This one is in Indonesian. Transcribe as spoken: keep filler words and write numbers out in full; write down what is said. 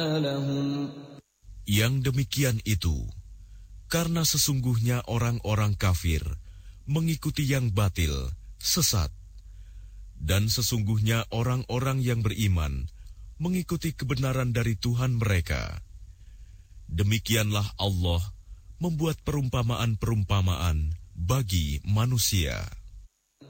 لهم Yang demikian itu, karena sesungguhnya orang-orang kafir mengikuti yang batil, sesat. Dan sesungguhnya orang-orang yang beriman mengikuti kebenaran dari Tuhan mereka. Demikianlah Allah membuat perumpamaan-perumpamaan bagi manusia.